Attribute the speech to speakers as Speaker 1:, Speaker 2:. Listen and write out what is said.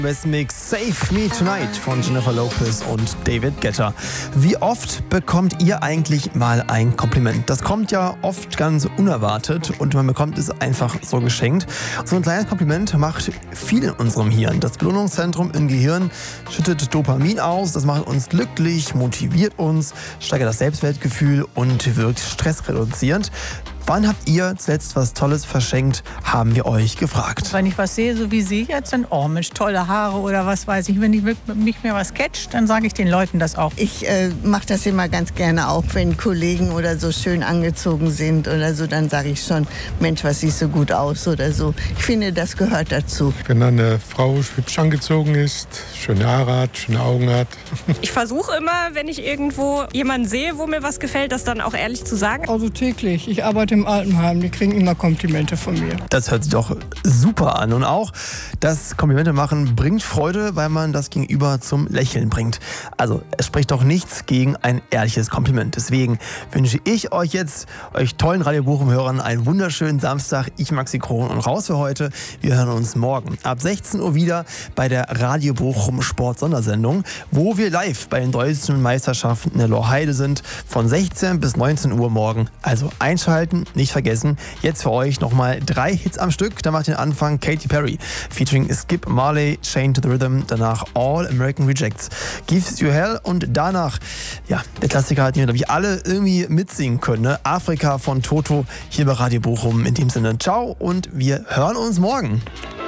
Speaker 1: Best Mix Save Me Tonight von Jennifer Lopez und David Guetta. Wie oft bekommt ihr eigentlich mal ein Kompliment? Das kommt ja oft ganz unerwartet und man bekommt es einfach so geschenkt. So ein kleines Kompliment macht viel in unserem Hirn. Das Belohnungszentrum im Gehirn schüttet Dopamin aus, das macht uns glücklich, motiviert uns, steigert das Selbstwertgefühl und wirkt stressreduzierend. Wann habt ihr zuletzt was Tolles verschenkt, haben wir euch gefragt.
Speaker 2: Wenn ich was sehe, so wie Sie jetzt, dann, oh Mensch, tolle Haare oder was weiß ich. Wenn ich nicht mehr was catcht, dann sage ich den Leuten das auch.
Speaker 3: Ich mache das immer ganz gerne auch, wenn Kollegen oder so schön angezogen sind oder so, dann sage ich schon, Mensch, was siehst du gut aus oder so. Ich finde, das gehört dazu.
Speaker 4: Wenn eine Frau hübsch angezogen ist, schöne Haare hat, schöne Augen hat.
Speaker 5: Ich versuche immer, wenn ich irgendwo jemanden sehe, wo mir was gefällt, das dann auch ehrlich zu sagen.
Speaker 6: Also täglich. Ich arbeite im Altenheim, die kriegen immer Komplimente von mir.
Speaker 1: Das hört sich doch super an. Und auch das Komplimente machen bringt Freude, weil man das Gegenüber zum Lächeln bringt. Also es spricht doch nichts gegen ein ehrliches Kompliment. Deswegen wünsche ich euch jetzt, euch tollen Radio Bochum-Hörern, einen wunderschönen Samstag. Ich Maxi Kron und raus für heute. Wir hören uns morgen ab 16 Uhr wieder bei der Radio Bochum Sport Sondersendung, wo wir live bei den deutschen Meisterschaften in der Lorheide sind. Von 16 bis 19 Uhr morgen. Also einschalten, nicht vergessen. Jetzt für euch nochmal 3 Hits am Stück. Da macht den Anfang Katy Perry featuring Skip Marley, Chained to the Rhythm. Danach All American Rejects, Gives You Hell. Und danach, ja, der Klassiker, den wir, glaube ich, alle irgendwie mitsingen können. Ne? Afrika von Toto hier bei Radio Bochum. In dem Sinne, ciao und wir hören uns morgen.